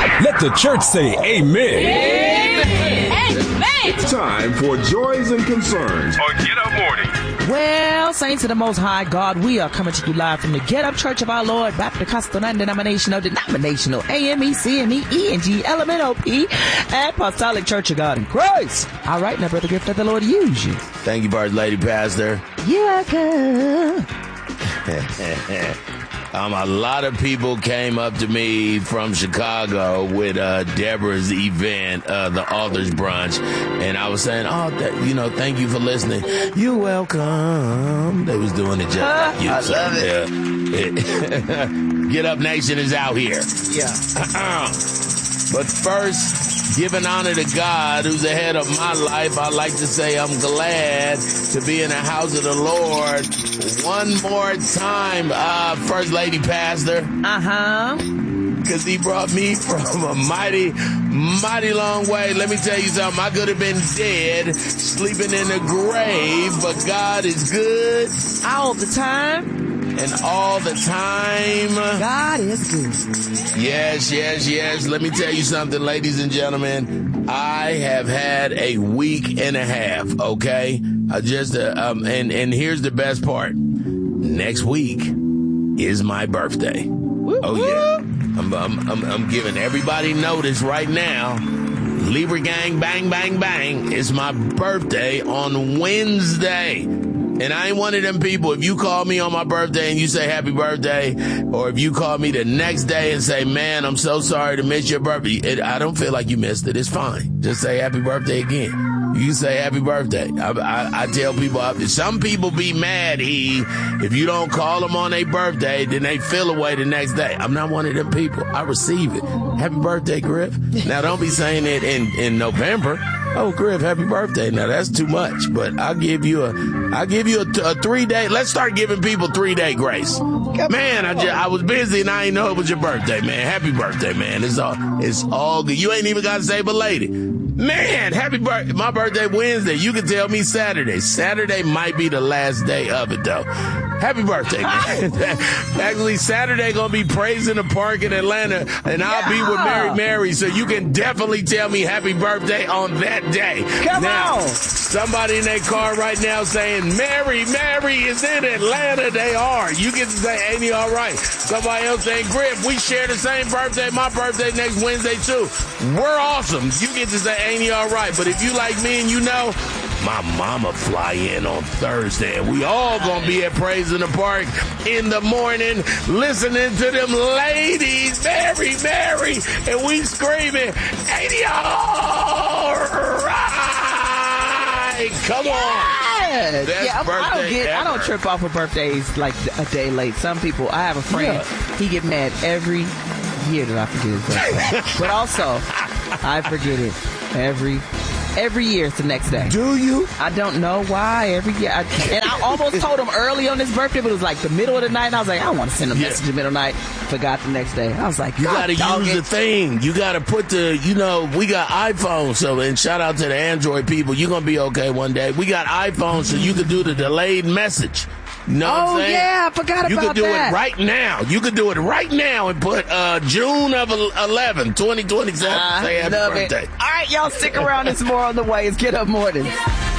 Let the church say amen. Amen. It's time for Joys and Concerns on Get Up Morning. Well, saints of the Most High God, we are coming to you live from the Get Up Church of Our Lord Baptist Non-Denominational AME, CME, ENG, LMNOP, and Apostolic Church of God in Christ. All right, now, Brother Griff, let the Lord use you. Thank you, First Lady Pastor. You're welcome. A lot of people came up to me from Chicago with Deborah's event, the Authors Brunch, and I was saying, thank you for listening. You're welcome. They was doing it just like you. I love it. Get Up Nation is out here. Yeah. But first, giving honor to God, who's ahead of my life, I'd like to say I'm glad to be in the house of the Lord one more time, First Lady Pastor. Because he brought me from a mighty, mighty long way. Let me tell you something. I could have been dead, sleeping in a grave, but God is good. All the time. And all the time. God is good. Yes. Let me tell you something, ladies and gentlemen. I have had a week and a half, okay? And here's the best part. Next week is my birthday. Woo-hoo. Oh, yeah. I'm giving everybody notice right now. Libra Gang, bang, bang, bang. It's my birthday on Wednesday. And I ain't one of them people, if you call me on my birthday and you say happy birthday, or if you call me the next day and say, man, I'm so sorry to miss your birthday, I don't feel like you missed it. It's fine. Just say happy birthday again. You say happy birthday. I tell people, some people be mad, if you don't call them on their birthday, then they feel away the next day. I'm not one of them people. I receive it. Happy birthday, Griff. Now, don't be saying it in November. Oh, Griff, happy birthday. Now, that's too much, but I'll give you a 3-day. Let's start giving people 3-day grace. Man, I was busy and I didn't know it was your birthday, man. Happy birthday, man. It's all good. You ain't even got to say belated. Man, happy birthday. My birthday Wednesday. You can tell me Saturday. Saturday might be the last day of it, though. Happy birthday, man. Actually, Saturday going to be Praise in the Park in Atlanta, and I'll be with Mary, so you can definitely tell me happy birthday on that day. Come on. Somebody in their car right now saying, Mary is in Atlanta. They are. You get to say, ain't he all right? Somebody else saying, Griff, we share the same birthday. My birthday next Wednesday, too. We're awesome. You get to say, ain't he all right? But if you like me and you know, my mama fly in on Thursday, and we all gonna be at Praise in the Park in the morning listening to them ladies, Mary, and we screaming, ain't he all right? Come on. I don't trip off of birthdays like a day late. Some people, I have a friend, he get mad every year that I forget his birthday. But also, I forget it every year. It's the next day. Do you? I don't know why. Every year. I almost told him early on his birthday, but it was like the middle of the night. And I was like, I don't want to send a message in the middle of the night. Forgot the next day. I was like, you got to use the thing. You got to put we got iPhones. And shout out to the Android people. You're going to be okay one day. We got iPhones so you can do the delayed message. Know what I'm saying? Yeah, I forgot about that. You could do it right now. You could do it right now and put June of 11, 2027. Say happy birthday. All right, y'all stick around. It's more on the way. It's Get Up Morning.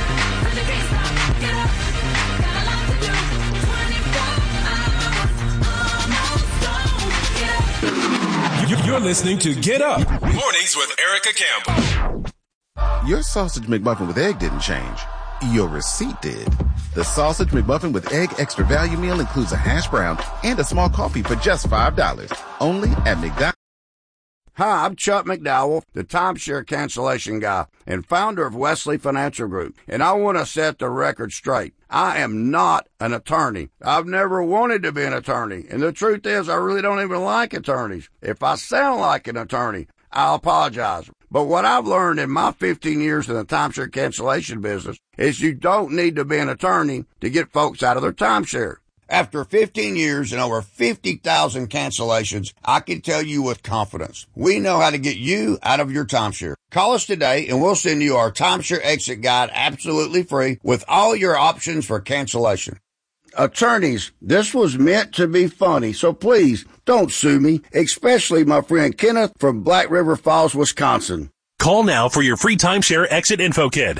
You're listening to Get Up Mornings with Erica Campbell. Your sausage McMuffin with egg didn't change. Your receipt did. The Sausage McMuffin with Egg Extra Value Meal includes a hash brown and a small coffee for just $5. Only at McDonald's. Hi, I'm Chuck McDowell, the timeshare cancellation guy and founder of Wesley Financial Group, and I want to set the record straight. I am not an attorney. I've never wanted to be an attorney, and the truth is I really don't even like attorneys. If I sound like an attorney, I'll apologize. But what I've learned in my 15 years in the timeshare cancellation business is you don't need to be an attorney to get folks out of their timeshare. After 15 years and over 50,000 cancellations, I can tell you with confidence, we know how to get you out of your timeshare. Call us today and we'll send you our timeshare exit guide absolutely free with all your options for cancellation. Attorneys, this was meant to be funny, so please don't sue me, especially my friend Kenneth from Black River Falls, Wisconsin. Call now for your free timeshare exit info kit.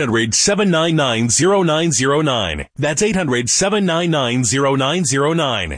800-799-0909. That's 800-799-0909.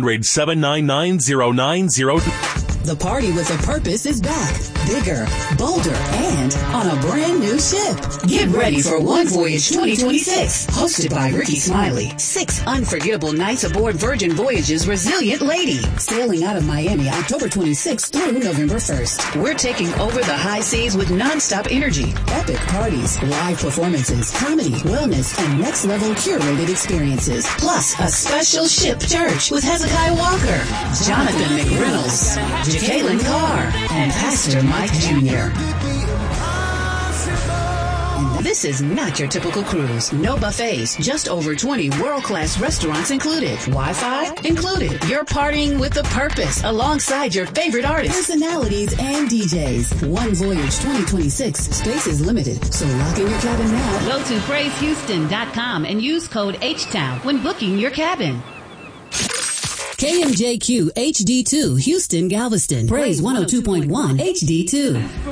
800-799-0909. The Party with a Purpose is back, bigger, bolder, and on a brand new ship. Get ready for One Voyage 2026, hosted by Ricky Smiley. 6 unforgettable nights aboard Virgin Voyage's Resilient Lady, sailing out of Miami October 26th through November 1st. We're taking over the high seas with nonstop energy, epic parties, live performances, comedy, wellness, and next-level curated experiences. Plus, a special ship church with Hezekiah Walker, Jonathan McReynolds, Jacqueline Carr, and Pastor Mike Jr. And this is not your typical cruise. No buffets, just over 20 world-class restaurants included. Wi-Fi included. You're partying with a purpose alongside your favorite artists, personalities, and DJs. One Voyage 2026. Space is limited, so lock in your cabin now. Go to PraiseHouston.com and use code HTOWN when booking your cabin. KMJQ HD2, Houston, Galveston. Praise 102.1 HD2.